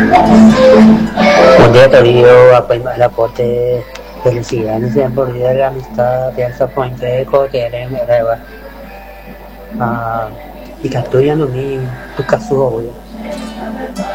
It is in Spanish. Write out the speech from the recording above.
Un día te digo, apoyo el aporte, felicidades en por día de la amistad, piensa puente, cotere, me reba. Y que estoy en mi, tu caso, güey.